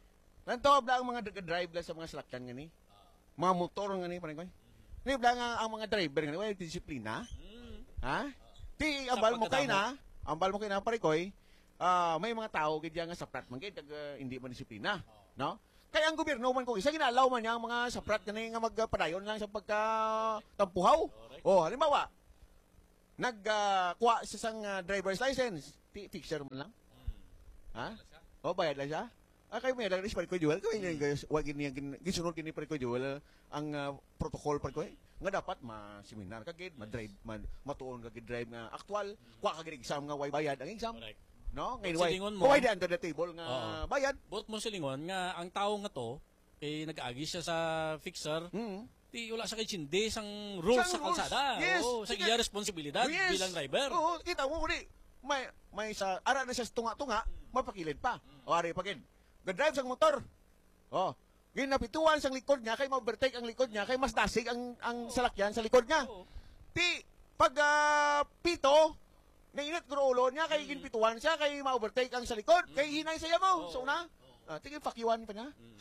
Nanto bla ang mga drive lang sa mga salakyan nga ni. Mga motor nga ni parang koy. Ni bla nga ang mga driver nga ni wala disiplina. Ha? Ti ambal mo kay na, ambal mo kay na pare koy. Ah, may mga tao gid nga saprat man gid kag uh, hindi man disiplina, no? Kaya ang gobyerno man ko isa ginalaw man niya ang mga saprat kani nga magpadayon lang sa pagka tampuhaw. Oh, halimbawa, nag uh, kuha sa sang uh, driver's license, ti fixer man lang. Ha? Oh, bayad lang siya. Ah, kayo may lang pare ko Joel, kayo yung wag gini gisunod gini pare ko Joel ang uh, protocol pare ko nga dapat ma-seminar kagid, ma-drive, ma matuon kagid drive nga aktual, kuha kagid exam nga way bayad ang exam. Correct. No? Ngayon, Silingon mo. why, why under the table nga Oo. bayad? Bot mo silingon nga ang tao nga to kay nag-agi siya sa fixer, Mm. ti wala sa kay chindi sang rules Sang sa rules. kalsada. Yes. Oo, sa Sige. iya responsibilidad Yes. bilang driver. Oo, kita mo kuni. May may sa ara na siya sa tunga-tunga, mapakilid pa. O ari pagin. Ga-drive sang motor. Oh, ginapituan sang likod niya kay ma-overtake ang likod niya kay mas dasig ang ang salakyan sa likod niya. Oo. Ti pag ah, pito nainit ko ulo niya kay ginpituan siya kay ma-overtake ang sa likod kay hinay saya mo. Oo. So na. Ah, tingin fakiwan pa niya. Mm.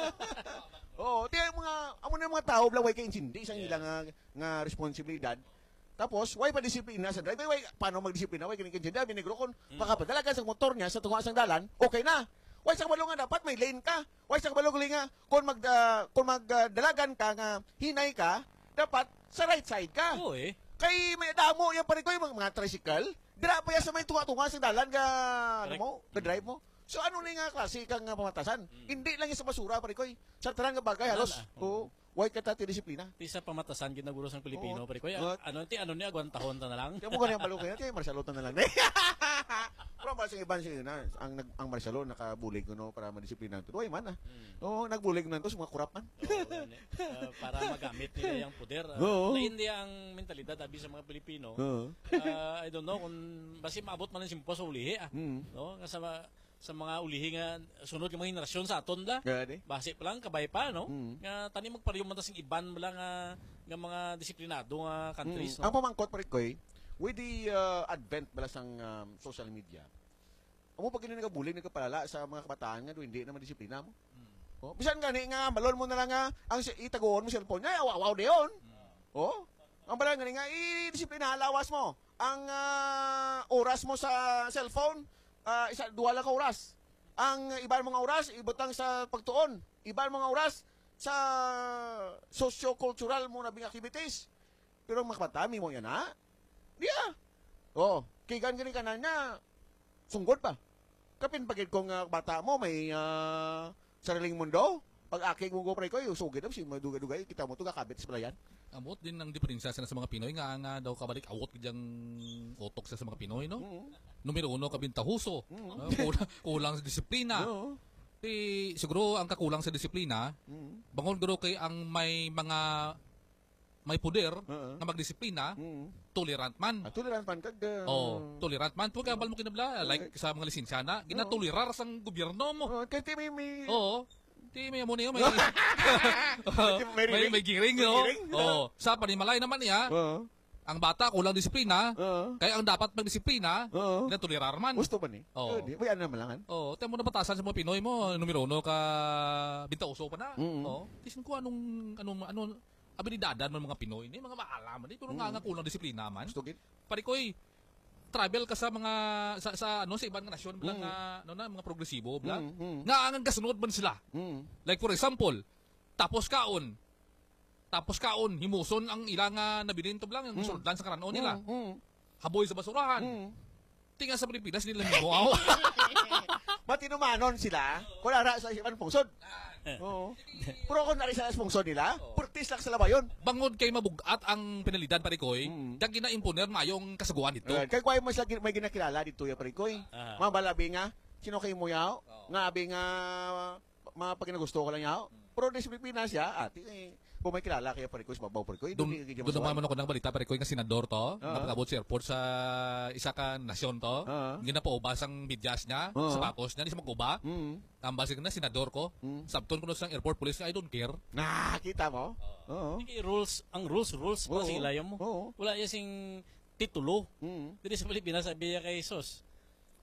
Oo, ti mga amo na mga tao blaway kay insindi sa ilang nga, nga responsibilidad. Tapos, why pa disiplina sa driver? Why, paano magdisiplina? Why kini kinsinda, binigro kon, makapadala ka sa motor niya sa tunga sang dalan, okay na. Why sa kabalo nga dapat may lane ka. Why sa kabalo nga kung mag uh, kung magdalagan ka nga hinay ka, dapat sa right side ka. Oo eh. Kay may damo yan pa rin ko yung mga, mga tricycle, dira pa yan sa may tunga-tunga sang dalan ga ano mo, ga drive mo. So ano ni nga klase kang nga pamatasan? Hindi lang yan sa basura pa rin ko. Sa tarang nga bagay halos. Wala. Oo. Why ka ta ti disiplina? Ti sa pamatasan ginaguro sang Pilipino Oo. pare ko. Oo. Ano ti ano ni agwan tahon ta na lang. Kaya mo ganyan balong kaya, kaya Marcelo na lang. Pero ang sing iban sing na ang nag ang Marcelo nakabulig ko no para madisiplina to. Uy man ah. Oo, nagbulig na to sa mga kurap man. Oo, ni- uh, para magamit nila yung poder. Uh, Oo. Lain di ang mentalidad abi sa mga Pilipino. Oo. Uh, I don't know kung basi maabot man ang simpo sa ulihi ah. Hmm. No, nga sa ma- sa mga ulihi nga sunod yung mga henerasyon sa aton la. Gani. Base pa lang kabay pa no. Mm. Nga tani magpariyo man ta sing iban mo lang nga nga mga disiplinado nga countries Mm. Ang no. pamangkot pa rin ko eh, with the uh, advent bala sang um, social media, amo pag nagabulig nagapalala sa mga kabataan nga do hindi naman disiplina mo. Oh, bisan gani nga balon mo na lang nga ang si- itaguon mo cellphone niya, wow de yon. Oh. Ang bala gani nga i-disiplina lawas mo. Ang ah, oras mo sa cellphone, ah, isa duwa lang ka oras. Ang iban mga oras ibutang sa pagtuon. Iban mga oras sa socio-cultural mo na bing activities. Pero ang mga kabatami mo yan ha? Di ah. Oh, kigan gani kanan niya, sunggod pa. Kapin pagid kong uh, bata mo may ah, sariling mundo. Pag akig mo go pre ko, usugid na si maduga-dugay kita mo to kakabit sa palayan. Amot din ang diferensya sa mga Pinoy nga nga daw kabalik awot gyang utok sa mga Pinoy no. Mm. Numero uno kabintahuso. Mm. Uh, kulang, kulang sa disiplina. No. Ti siguro ang kakulang sa disiplina, Mm. bangon guro kay ang may mga may poder Oo. nga magdisiplina, Mm. tolerant man. At tolerant man kag uh, Oh, tolerant man. Pag abal mo kinabla, like sa mga lisensyana, ginatolerar sang gobyerno mo. Oh, kaya ti may may Oo. Ti may mo niyo may May may, may giring, no? giring. Oo. Sa panimalay naman niya, Oo. ang bata kulang disiplina, Oo. kaya ang dapat magdisiplina, Oo. ginatolerar man. Gusto ba ni? Oo. Di ba yan naman lang? Oo, tayo mo na batasan sa mga Pinoy mo, numero uno ka bintauso pa na. Mm. Oo. Tisin ko anong anong ano abilidadan man mga Pinoy ni mga maalaman di pero nga nga kulang disiplina man. Gusto gid? Pare koy travel ka sa mga sa, sa ano sa ibang nasyon blang Mm. nga ano na mga progresibo blang Mm. Mm. nga ang kasunod man sila. Mm. Like for example, tapos kaon. Tapos kaon himuson ang ilang nga nabilin to blang yung Mm. suldan sa karanon nila. Mm. Haboy sa basurahan. Mm. Tinga sa Pilipinas nila himuaw. Matinumanon sila. Kung ara sa ibang pungsod. Oo. Pero kung nari sa pungsod nila, purtis lang sa labayon. Bangod kay mabugat ang penalidad pare koy, Mm. kag gina-imponer mayong kasaguan dito. Uh, kaya kaya mas lagi may ginakilala dito ya pare ko eh. Aha. Mga balabi nga, sino kay mo yaw? Nga abi nga mga pag nagusto ko lang yaw. Pero di sa Pilipinas ya, ati eh, kung may kilala kaya pare ko sa babaw pare ko. Doon doon naman ako ng balita pare koy nga senador to, Ah. napagabot sa airport sa isa ka nasyon to. Ah. Ginapaubas ang bidyas niya, Ah. sa bakos niya, di siya maguba. Mm. Ang basig na senador ko, Mm. sabton ko na sa airport police nga I don't care. Nakita mo? Oo. Hindi kay rules, ang rules rules pa Oo. sa ilayo mo. Oo. Wala ya sing titulo. Mm. Diri sa Pilipinas sabi ya kay sus.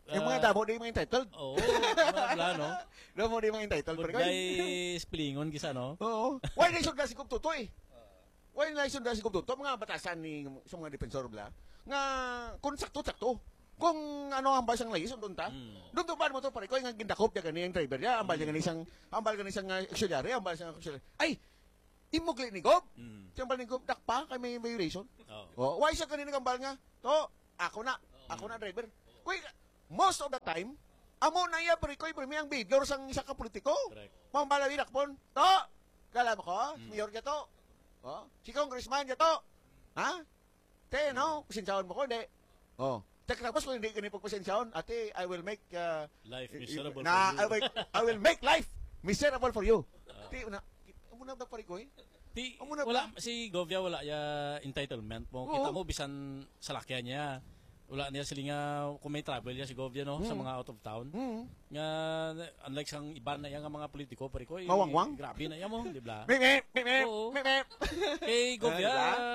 Yung mga ah, damo di mga entitled. Oo, mga bla, no? Damo di mga entitled. Pare koy. Budlay splingon kisa, no? Oo. Why na isod na si Kubtuto eh? Why na isod na si Kubtuto? Mga batasan ni sa mga defensor bla. Nga, kung sakto-sakto. Kung ano ang basang lagi, doon ta. Mm. Doon doon mo to pare koy nga gindakop ya gani ang driver niya, ambal niya gani isang ambal gani isang uh, auxiliary, ambal isang auxiliary. Ay, imugli ni Gob. Mm. Siyempre ni Gob, dakpa kay may violation. Oh. Oh, why siya kanina kambal nga? To, ako na. Ako na driver. Kuy, most of the time, amo na iya pare koy premi ang bidlor sang isa ka politiko. Correct. Mambala dakpon. To, kala mo ko, Mm. mayor ka to. Oh, si congressman ka to. Ha? Te, no, pasensyahan mo ko, di. Oh. Tek tapos kung hindi ka ni pagpasensyahan, ate, I will make uh, Life miserable na, I for you. will, I will make life miserable for you. Ti, una, amo na ba pare koy? Ti, Amo na wala, si Govia wala ya entitlement mo. Oo. Kita mo, bisan sa lakyan niya. Wala niya sila nga, kung may travel niya si Govia, no? Sa Mm. mga out of town. Hmm. Nga, unlike sang iba na yan nga mga politiko, pare ko, eh, Mawangwang? grabe na yan mo, di ba? Mip, mip, mip, mip, Oo. mip, mip. Kay Govia,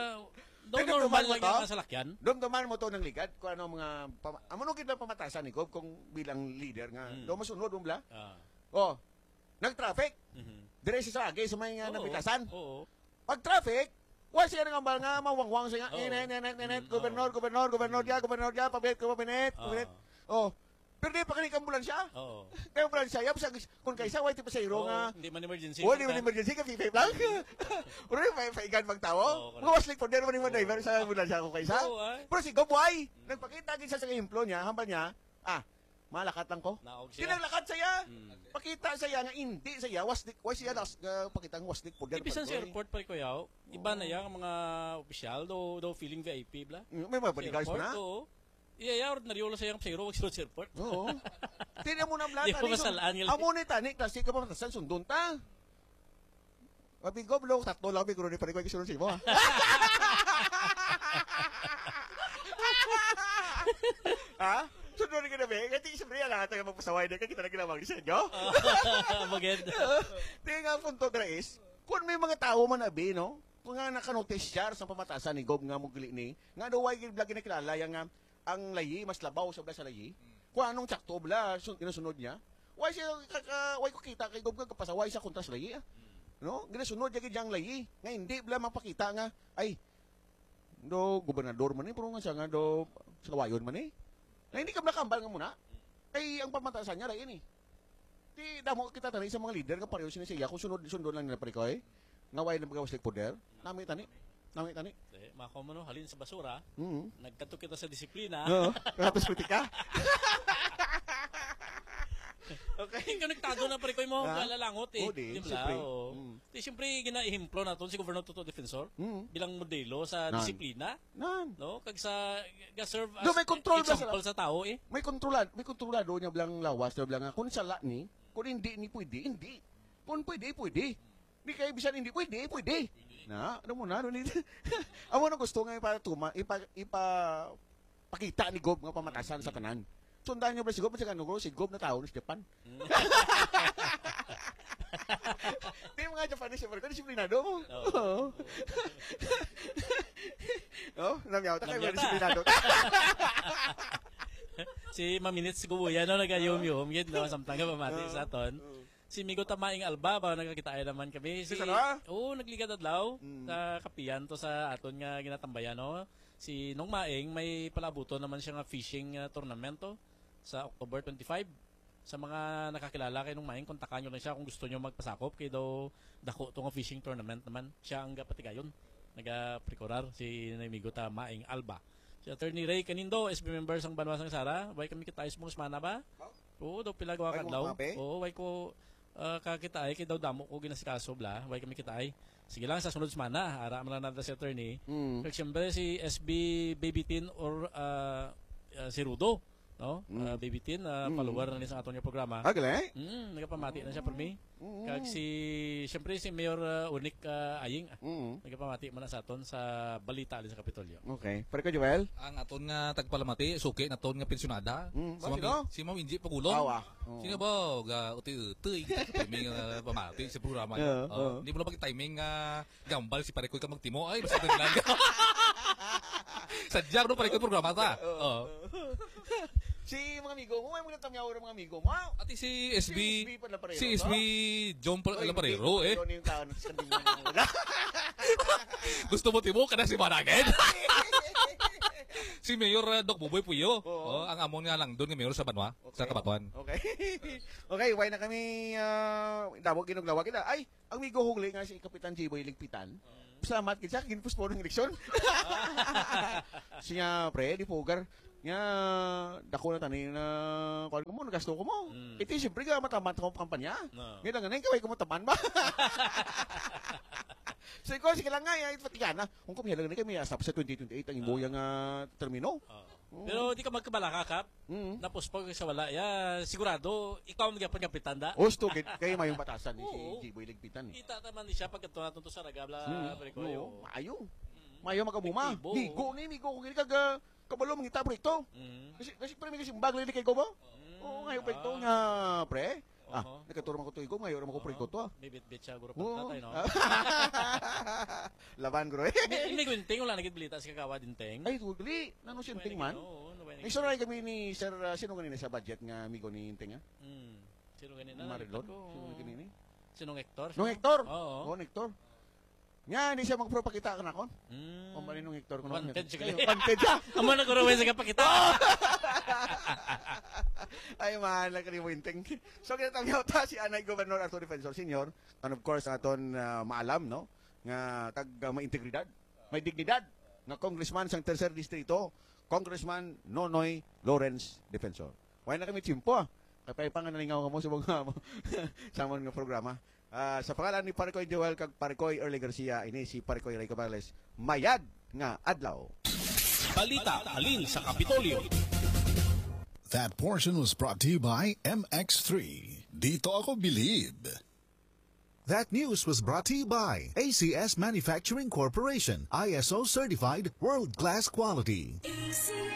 daw Teka, normal dumaan mo lang to? yan nga sa lakyan. Dumduman mo to ng ligad kung ano mga pama- amo nung kita pamatasan ni Gob kung bilang leader nga. Mm. Do mo sunod mo bla. Ah. Oh. Nag-traffic. Mhm. Dire sa agi sa may uh, Oo. nabitasan. Oo. Pag traffic, wa siya nga ambal nga mawangwang siya nga. Oo. Inet, inet, inet, Mm, gobernador, oo. gobernador, gobernador dia, gobernador dia, pabit, ko pabinit, Ah. pabinit. Oh. Pero di pa kani ambulansya. Oo. Kaya ambulansya, yap sa kung kaysa wa ti pasayro Oo, nga. hindi man emergency. Oh, di man emergency ka fifty lang. Uro pa paigan magtawo. Oo, correct. Mga waslik po der man yung driver sa ambulansya ko kaysa. Oo, ay. Pero si Gobway, nagpakita din siya sa ehemplo niya, hambal niya, ah, malakat lang ko. Naog siya. Tinaglakad siya. Mm. Pakita siya nga hindi siya wasdik, was siya das uh, pakita ang wasdik po der. Ibisan sa airport pa ko yaw, iba na yan ang mga opisyal, do do feeling V I P bla. May mga bodyguards pa na. Oo. Iya, ya, nariolo sa yung sayro, wag sa airport. Oo. Tingnan mo na bla Di ko masalaan nga. Amo ni tani kasi ka pa tasan sundon ta. Wabi ko blo tatlo lang bi ko ni pare ko kisunod si mo. Ha? Sunod ka na ba? Kasi siyempre yan lahat ng magpasaway na ka kita na ginawag ni Senyo. Maganda. Tingnan ang punto na is, kung may mga tao man abi, no? Kung nga nakanotice siya sa pamatasan ni Gob nga mong ni, nga daw ay lagi nakilala yung nga, ang layi, mas labaw sa sa layi. Kung anong tsakto bla, sun, inasunod niya. Why siya, kaka, why ko kita kay Gob nga kapasaway sa kontra sa layi, ah? No? Ginasunod niya kay layi. Nga hindi bla mapakita nga, ay, do, gobernador man eh, pero nga siya nga do, salawayon man eh. Na hindi ka nakambal nga muna. Kay ang pamatasan niya, rin eh. Di, damo kita tani sa mga leader nga pareho sinisiya kung sunod-sunod lang nila pare ko eh. Nga way na magawas like poder. Nami tani. Nami tani. Eh, mako mo no, halin sa basura, Mhm. nagkato kita sa disiplina. Oo. Tapos kritika. Okay, konektado na pare ko mo Ha? kalalangot eh. Oo, di, Di ba? siyempre. Oo. Mm. Di siyempre ginaihimplo naton si Governor Toto Defensor Mhm. bilang modelo sa Nan. disiplina, Nan. no? Kag sa ga-serve as Do, may control ba example sa tao eh. May kontrolad, may kontrolado niya blang lawas, na blang kung sala ni, kung hindi ni pwede, hindi. Kung pwede, pwede. Di kayo bisan hindi pwede, pwede. Na, ano mo na, ano ni. Amo na gusto nga ipa tuma, ipa ipa pakita ni Gob nga pamatasan sa tanan. Sundan niyo ba si Gob sa kanugro, si Gob na tao ni Japan. Di mga Japanese siyempre, kung disiplinado mo. Oo. Oh, namyaw ta kayo Namyaw ta. disiplinado. Si Maminit si Kuya no nagayum-yum gid no samtang ka pamati sa aton. Si Migo Tamaing Alba ba nagkakita ay naman kami. Si Si Sara? Oo, nagligad adlaw Mm. sa kapiyan to sa aton nga ginatambayan no. Si Nong Maing may palabuto naman siya nga fishing uh, tournament to sa October twenty-five. Sa mga nakakilala kay Nong Maing, kontakan nyo lang siya kung gusto nyo magpasakop kay daw dako to nga fishing tournament naman. Siya ang gapatigayon. Naga-prekorar si Migo Tamaing Alba. Si Attorney Ray Canindo, S B member sang Banwasang Sara, way kami kita mo semana ba? Oo, daw pila gawa Way mo kadlaw. mape? Oo, way ko uh, kakita ay kay daw damo ko ginasikaso bla, way kami kita ay. Sige lang sa sunod semana, ara man lang nada si attorney. Mm. Kag siyempre si S B Baby Tin or uh, uh, si Rudo, no? Mm. Uh, Baby Tin, uh, Mm. follower na ni sa aton nga programa. Ah, gali? Mm, nagapamati na siya for me. Mm. Kag si siyempre si Mayor uh, Unik uh, Aying, ah, Mm. nagapamati man na sa aton sa balita alin sa Kapitolyo. Okay. Pare ko, Joel? Ang aton nga tagpalamati, suki naton nga pensyonada. Mm, Si ba, Ma'am, sino? si Ma'am Inji Pagulong. Awa. Oo. Sino ba? Ga uti-uti timing nga pamati sa programa. Oo, niya. oo. Oh, Hindi mo na pag-timing nga gambal si Parekoy ka magtimo. Ay, basta naglang. Sadyang no Parekoy programa ta. Oo. Si mga amigo mo, may mga tamyaw ng mga amigo mo. Ati si S B, Si S B pala parero, si S B John Paul Laparero eh. Yun yung tao sa kanila. Gusto mo timo kada si Managin? Si Mayor uh, Doc Buboy Puyo. Oo. Oh, ang amon nga lang doon nga Mayor sa Banwa, sa Kabatuan. Okay. Okay, why na kami uh, dawag ginuglawa kita. Ay, ang migo hugli nga si Kapitan Jiboy Ligpitan. Salamat kita, ginpus po ng eleksyon. Siya, pre, di pogar. Nga, dako na tanin na kuan ko mo, nagasto ko mo. Mm. Ito, siyempre ka matamat ko kampanya. No. Ngayon nga, ngayon, kaway ko mo taman ba? So, ikaw, sige lang nga, eh, patigan na. Kung kumihalang na kami, asap sa twenty twenty-eight, ang imboyang uh, termino. Oo. Pero di ka magkabalaka, Kap. Mm. Tapos pag sa wala, ya, sigurado, ikaw ang nagapag kapitan da. Osto, kayo mayong batasan ni Oo. si Jiboy Ligpitan. Eh. Kita naman ni siya pag ito natin to sa ragabla. Hmm. Prekoy. Oo, Mayo. Mayo magabuma. Efektibo. Migo ni, migo. Kung hindi kag uh, kabalo, mangita pre ito. Mm. Kasi, kasi pre, may kasi bagay kay ko ba? Oo, ngayon pre ito nga, pre. Ah, Oo. nagkaturong ko to igo, ngayon naman ko pre ko to ah. May bit-bit siya, guro Oo. pang tatay, no? Laban, bro eh. Hindi ko ting wala nagitbilita sa kagawa din ting. Ay, tugli. Nano siya ting man. Oo, no, May sunay kami ni Sir, uh, sino kanina sa budget nga migo ni Ting ah? Mm. Sino ganina? Marilon? Ko. Sino kanina? Sinong Hector? Nung Hector. Oo. Oo, Hector. Nga, hindi siya magpropakita ka na kon. Mm. Kung ba nung Hector ko Wanted siya gali. Wanted siya. Amo na kurawin sa kapakita. Ay man, nakalimuting. So kinatawag ta si Anay Governor Arthur Defensor Senior, and of course aton uh, maalam no nga tag uh, may integridad, may dignidad nga congressman sang tercer distrito, Congressman Nonoy Lawrence Defensor. Why na kami chimpo ah. Kapay pa nga nalingaw ka mo sa mga sa mga programa. Uh, sa pangalan ni Parikoy Joel kag Parikoy Early Garcia, ini si Parikoy Ray Cabales, mayad nga adlaw. Balita alin sa Kapitolyo. That portion was brought to you by M X three. Dito ako believe. That news was brought to you by A C S Manufacturing Corporation, I S O certified world-class quality.